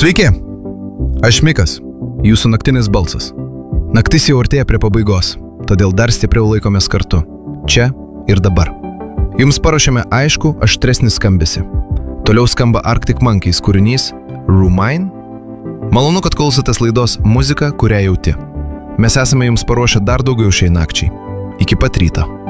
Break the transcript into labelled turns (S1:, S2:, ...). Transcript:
S1: Sveiki, aš Mikas, jūsų naktinis balsas. Naktis jau artėja prie pabaigos, todėl dar stipriau laikomės kartu, čia ir dabar. Jums paruošėme aišku, aštresnį skambesį. Toliau skamba Arctic Monkeys kūrinys Rue Mine. Malonu, kad klausotės laidos Muzika, kurią jauti. Mes esame jums paruošę dar daugiau šiai nakčiai. Iki pat ryto.